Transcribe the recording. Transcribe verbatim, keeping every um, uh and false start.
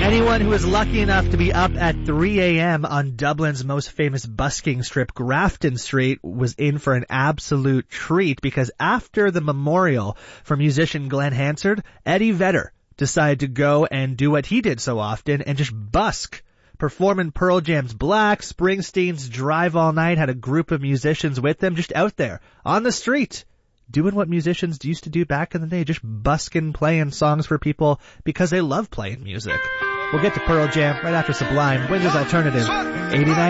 Anyone who was lucky enough to be up at three a.m. on Dublin's most famous busking strip, Grafton Street, was in for an absolute treat, because after the memorial for musician Glenn Hansard, Eddie Vedder decided to go and do what he did so often and just busk. Performing Pearl Jam's Black, Springsteen's Drive All Night, had a group of musicians with them just out there on the street, doing what musicians used to do back in the day, just busking, playing songs for people because they love playing music. We'll get to Pearl Jam right after Sublime, Winter's Alternative, eighty-nine.